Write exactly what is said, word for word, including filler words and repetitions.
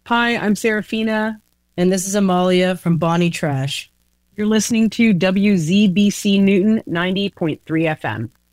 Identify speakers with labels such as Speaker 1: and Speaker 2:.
Speaker 1: Hi, I'm Serafina.
Speaker 2: And this is Amalia from Bonnie Trash.
Speaker 1: You're listening to W Z B C Newton ninety point three F M.